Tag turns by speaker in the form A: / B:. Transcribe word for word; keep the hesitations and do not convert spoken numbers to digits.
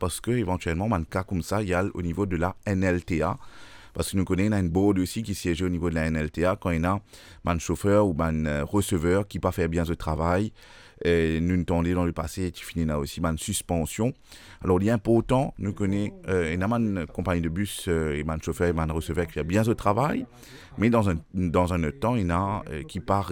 A: parce que éventuellement, un cas comme ça, il y a au niveau de la N L T A. Parce que nous connaissons, il y a une board aussi qui siège au niveau de la N L T A quand il y a un chauffeur ou un receveur qui n'a pas fait bien ce travail. Et nous entendons dans le passé, tu finis là aussi, une suspension. Alors, il est important, nous connaissons euh, une compagnie de bus euh, et un chauffeur et un receveur qui fait bien ce travail, mais dans un, dans un temps, il y en a euh, qui part